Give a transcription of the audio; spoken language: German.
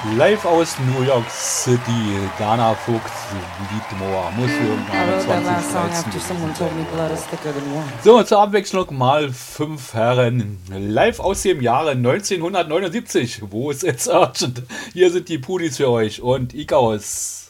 Live aus New York City, Dana Vogt, Liedmoor, muss für I irgendeine wrote that last song 2013 after someone gewesen told me sein. blood is thicker than water. So, zur Abwechslung mal 5 Herren. Live aus dem Jahre 1979. Wo ist jetzt Urgent? Hier sind die Pudis für euch und Ikaos.